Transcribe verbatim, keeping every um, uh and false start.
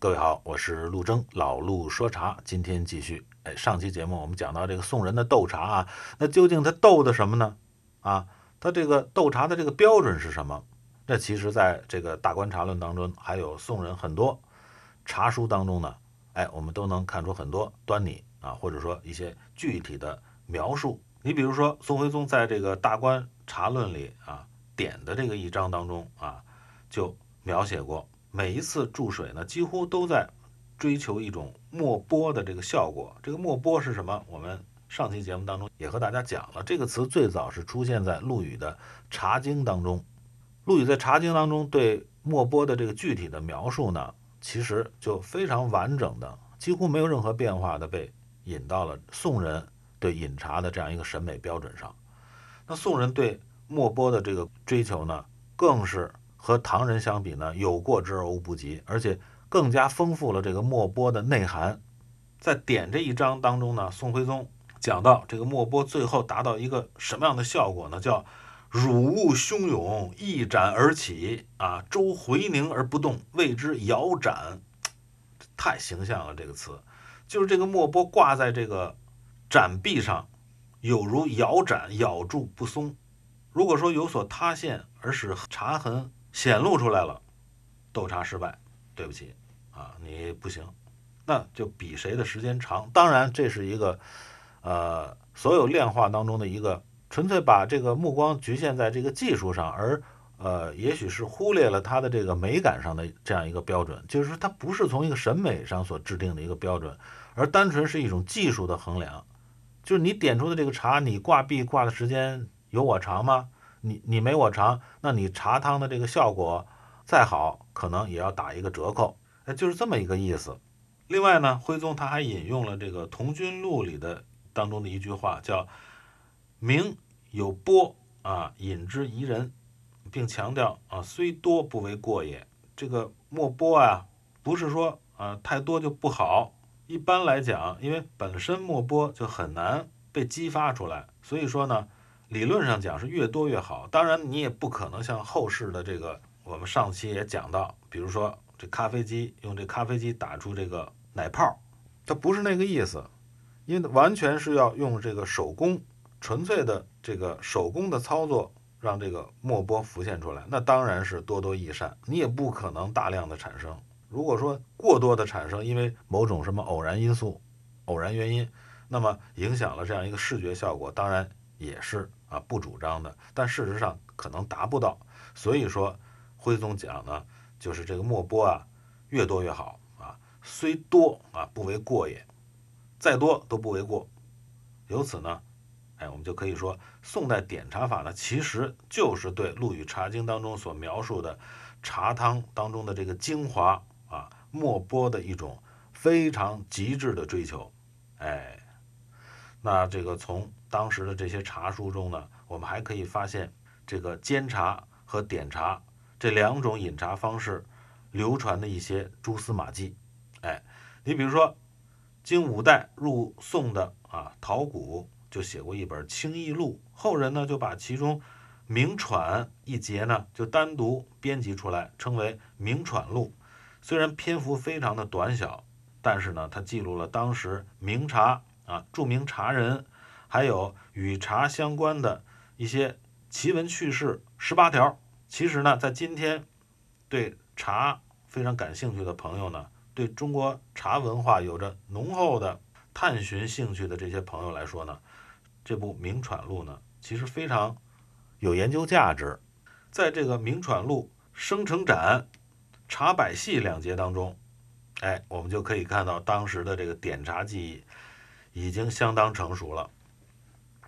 各位好，我是陆征，老陆说茶，今天继续。哎，上期节目我们讲到这个宋人的斗茶啊，那究竟他斗的什么呢？啊，他这个斗茶的这个标准是什么？这其实在这个大观茶论当中，还有宋人很多茶书当中呢，哎，我们都能看出很多端倪啊，或者说一些具体的描述。你比如说，宋徽宗在这个大观茶论里啊点的这个一章当中啊，就描写过。每一次注水呢，几乎都在追求一种没波的这个效果。这个没波是什么？我们上期节目当中也和大家讲了，这个词最早是出现在陆羽的《茶经》当中。陆羽在《茶经》当中对没波的这个具体的描述呢，其实就非常完整的，几乎没有任何变化的被引到了宋人对饮茶的这样一个审美标准上。那宋人对没波的这个追求呢，更是和唐人相比呢，有过之而无不及，而且更加丰富了这个没波的内涵。在点这一章当中呢，宋徽宗讲到这个没波最后达到一个什么样的效果呢？叫乳雾汹涌，一展而起啊，周回凝而不动，谓之摇盏。太形象了，这个词就是这个没波挂在这个盏壁上，有如摇盏，咬住不松。如果说有所塌陷而使茶痕显露出来了，斗茶失败，对不起啊，你不行，那就比谁的时间长。当然，这是一个呃所有炼化当中的一个纯粹把这个目光局限在这个技术上，而呃也许是忽略了它的这个美感上的这样一个标准，就是说它不是从一个审美上所制定的一个标准，而单纯是一种技术的衡量。就是你点出的这个茶，你挂壁挂的时间有我长吗？你你没我长，那你茶汤的这个效果再好，可能也要打一个折扣。哎，就是这么一个意思。另外呢，徽宗他还引用了这个《同君录》里的当中的一句话，叫“名有波啊，饮之宜人”，并强调啊，虽多不为过也。这个没波啊，不是说啊太多就不好。一般来讲，因为本身没波就很难被激发出来，所以说呢，理论上讲是越多越好。当然，你也不可能像后世的这个，我们上期也讲到，比如说这咖啡机用这咖啡机打出这个奶泡，它不是那个意思，因为完全是要用这个手工，纯粹的这个手工的操作，让这个没波浮现出来。那当然是多多益善，你也不可能大量的产生。如果说过多的产生，因为某种什么偶然因素、偶然原因，那么影响了这样一个视觉效果，当然也是啊不主张的。但事实上可能达不到，所以说徽宗讲呢，就是这个没波啊，越多越好啊，虽多啊不为过也，再多都不为过。由此呢，哎，我们就可以说，宋代点茶法呢，其实就是对陆羽《茶经》当中所描述的茶汤当中的这个精华啊，没波的一种非常极致的追求。哎，那这个从当时的这些茶书中呢，我们还可以发现这个煎茶和点茶这两种饮茶方式流传的一些蛛丝马迹。哎，你比如说，经五代入宋的啊陶谷就写过一本《清异录》，后人呢就把其中名喘一节呢就单独编辑出来，称为《名喘录》。虽然篇幅非常的短小，但是呢，它记录了当时名茶啊、著名茶人，还有与茶相关的一些奇闻趣事十八条。其实呢，在今天对茶非常感兴趣的朋友呢，对中国茶文化有着浓厚的探寻兴趣的这些朋友来说呢，这部《名喘录》呢，其实非常有研究价值。在这个《名喘录》生成盏、茶百戏两节当中，哎，我们就可以看到当时的这个点茶技艺已经相当成熟了。